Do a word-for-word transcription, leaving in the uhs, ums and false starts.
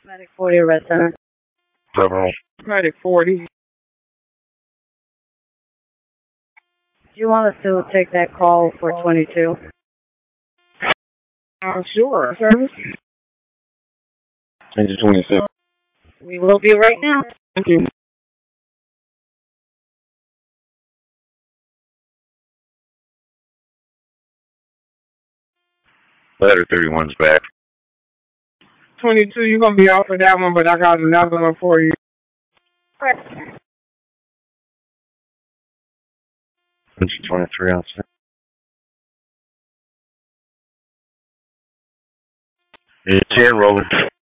Medic forty, Red Center. Several. Medic forty. Do you want us to take that call for twenty-two? Uh, sure. Service? Change to twenty-six. We will be right now. Thank you. Letter thirty-one's back. twenty-two, you're going to be out for that one, but I got another one for you. Change to twenty-three outside. Yeah, ten rolling.